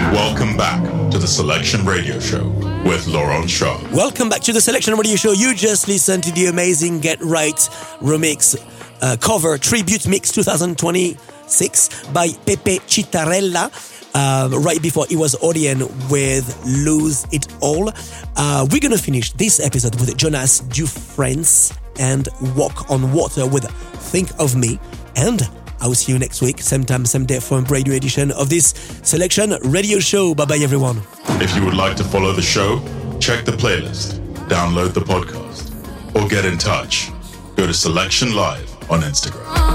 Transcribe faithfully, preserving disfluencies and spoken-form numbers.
Welcome back to the Selection Radio Show with Laurent Shaw. Welcome back to the Selection Radio Show. You just listened to the amazing Get Right remix uh, cover tribute mix twenty twenty-six by Pepe Citarella. Uh, right before it was Audien with Lose It All. Uh, we're going to finish this episode with Jonas Dufresne and Walk on Water with Think of Me. And I will see you next week, same time, same day for a brand new edition of this Selection Radio Show. Bye-bye, everyone. If you would like to follow the show, check the playlist, download the podcast, or get in touch. Go to Selection Live on Instagram.